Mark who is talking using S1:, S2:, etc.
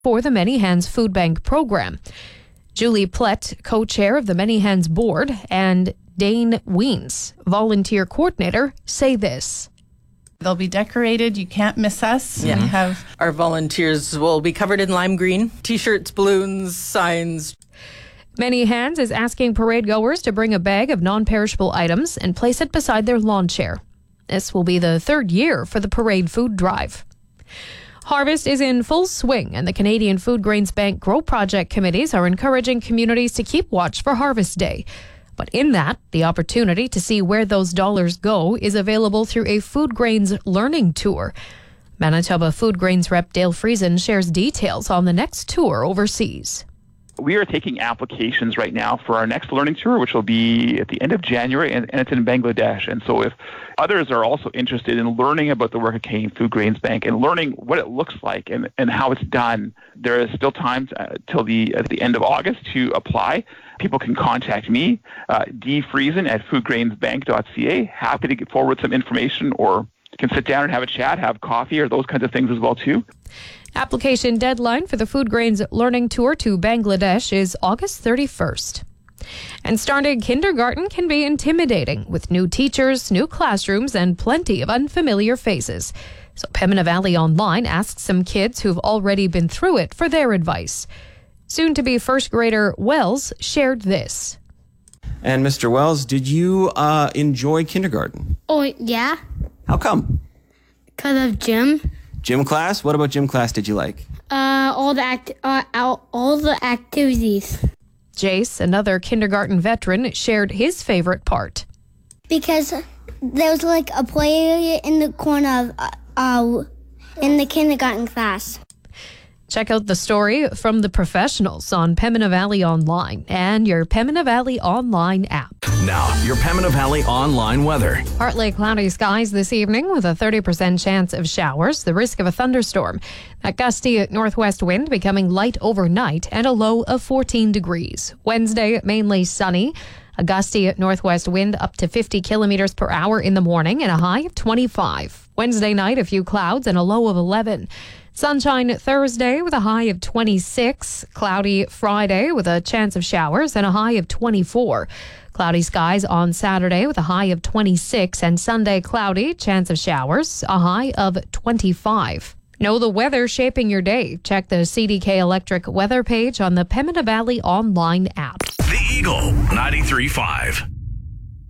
S1: for the Many Hands Food Bank program. Julie Plett, co-chair of the Many Hands board, and Dane Weens, volunteer coordinator, say this.
S2: They'll be decorated. You can't miss us.
S3: Yeah.
S2: We have
S3: Our volunteers will be covered in lime green, T-shirts, balloons, signs.
S1: Many Hands is asking parade goers to bring a bag of non-perishable items and place it beside their lawn chair. This will be the third year for the parade food drive. Harvest is in full swing, and the Canadian Food Grains Bank Grow Project committees are encouraging communities to keep watch for Harvest Day. But in that, the opportunity to see where those dollars go is available through a Food Grains Learning Tour. Manitoba Food Grains rep Dale Friesen shares details on the next tour overseas.
S4: We are taking applications right now for our next learning tour, which will be at the end of January, and it's in Bangladesh. And so if others are also interested in learning about the work of Canadian Food Grains Bank and learning what it looks like and how it's done, there is still time till at the end of August to apply. People can contact me, dfriesen at foodgrainsbank.ca. Happy to get forward some information, or can sit down and have a chat, have coffee, or those kinds of things as well too.
S1: Application deadline for the Food Grains Learning Tour to Bangladesh is August 31st. And starting kindergarten can be intimidating with new teachers, new classrooms, and plenty of unfamiliar faces. So Pembina Valley Online asked some kids who've already been through it for their advice. Soon-to-be first grader Wells shared this.
S5: And Mr. Wells, did you enjoy kindergarten?
S6: Oh, yeah,
S5: How come?
S6: because of gym.
S5: Gym class? What about gym class did you like?
S6: All the activities.
S1: Jace, another kindergarten veteran, shared his favorite part.
S7: Because there was like a play area in the corner of in the kindergarten class.
S1: Check out the story from the professionals on Pembina Valley Online and your Pembina Valley Online app.
S8: Now, your Pembina Valley Online weather.
S1: Partly cloudy skies this evening with a 30% chance of showers, the risk of a thunderstorm. A gusty northwest wind becoming light overnight and a low of 14 degrees. Wednesday, mainly sunny. A gusty northwest wind up to 50 kilometers per hour in the morning and a high of 25. Wednesday night, a few clouds and a low of 11. Sunshine Thursday with a high of 26. Cloudy Friday with a chance of showers and a high of 24. Cloudy skies on Saturday with a high of 26. And Sunday cloudy, chance of showers, a high of 25. Know the weather shaping your day. Check the CDK Electric weather page on the Pembina Valley Online app.
S8: The Eagle 93.5.